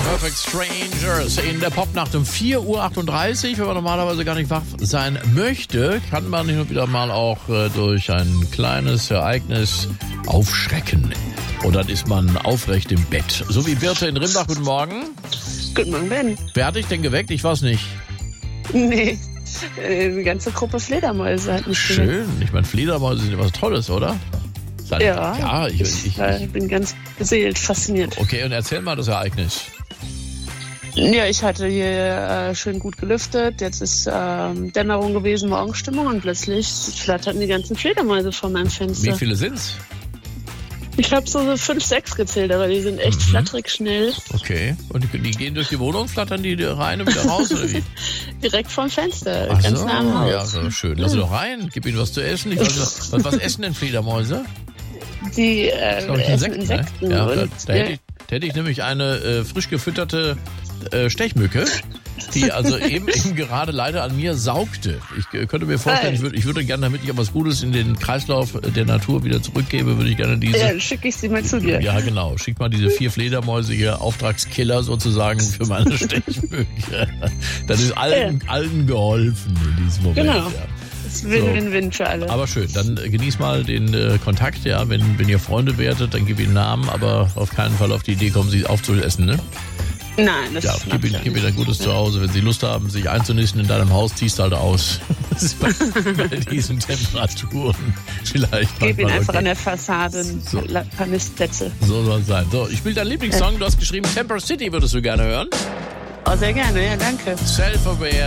Perfect Strangers in der Popnacht um 4:38 Uhr. Wenn man normalerweise gar nicht wach sein möchte, kann man hin und wieder mal auch durch ein kleines Ereignis aufschrecken. Und dann ist man aufrecht im Bett. So wie Birte in Rimbach. Guten Morgen. Guten Morgen, Ben. Wer hat dich denn geweckt? Ich weiß nicht. Nee, eine ganze Gruppe Fledermäuse hat mich geweckt. Schön. Ich meine, Fledermäuse sind was Tolles, oder? Ja, ich bin ganz beseelt, fasziniert. Okay, und erzähl mal das Ereignis. Ja, ich hatte hier schön gut gelüftet. Jetzt ist Dämmerung gewesen, Morgenstimmung und plötzlich flatterten die ganzen Fledermäuse vor meinem Fenster. Wie viele sind's? Ich habe so 5, 6 gezählt, aber die sind echt flatterig schnell. Okay. Und die gehen durch die Wohnung, flattern die rein und wieder raus, oder wie? Direkt vorm Fenster, Ach ganz so, nah am Haus. Ja, so schön. Lass sie doch rein. Gib ihnen was zu essen. Ich weiß, was essen denn Fledermäuse? Die essen Insekten, Insekten. Ne? Ja, und, da hätte ich nämlich eine frisch gefütterte Stechmücke, die also eben gerade leider an mir saugte. Ich könnte mir vorstellen, ich würde gerne, damit ich auch was Gutes in den Kreislauf der Natur wieder zurückgebe, würde ich gerne diese... Ja, dann schicke ich sie mal zu dir. Ja, genau. Schick mal diese 4 Fledermäuse hier, Auftragskiller sozusagen für meine Stechmücke. Das ist allen geholfen in diesem Moment. Genau. Ja. Das ist Win-Win-Win für alle. Aber schön, dann genieß mal den Kontakt, ja. Wenn ihr Freunde werdet, dann gib ihnen Namen, aber auf keinen Fall auf die Idee kommen, sie aufzuessen, ne? Nein, das ist gib ihnen ein gutes Zuhause. Wenn sie Lust haben, sich einzunisten in deinem Haus, ziehst halt aus. Das ist bei diesen Temperaturen vielleicht. Gib ihnen einfach okay. an der Fassade ein paar Nistplätze. So soll es sein. So, ich spiele deinen Lieblingssong. Du hast geschrieben, Temper City würdest du gerne hören. Oh, sehr gerne, ja, danke. Self-Aware.